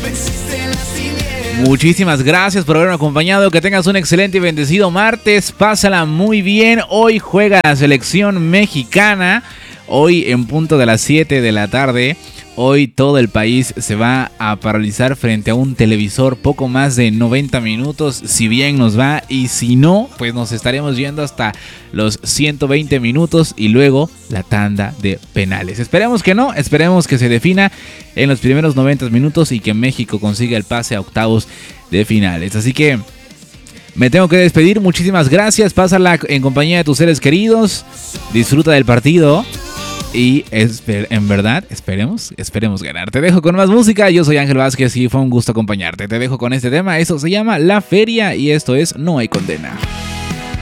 Muchísimas gracias por haberme acompañado. Que tengas un excelente y bendecido martes. Pásala muy bien. Hoy juega la selección mexicana. Hoy en punto de las 7 de la tarde. Hoy todo el país se va a paralizar frente a un televisor poco más de 90 minutos, si bien nos va, y si no, pues nos estaremos yendo hasta los 120 minutos y luego la tanda de penales. Esperemos que no, esperemos que se defina en los primeros 90 minutos y que México consiga el pase a octavos de finales. Así que me tengo que despedir, muchísimas gracias, pásala en compañía de tus seres queridos, disfruta del partido. Y en verdad, esperemos ganar. Te dejo con más música. Yo soy Ángel Vázquez y fue un gusto acompañarte. Te dejo con este tema. Eso se llama La Feria y esto es No Hay Condena.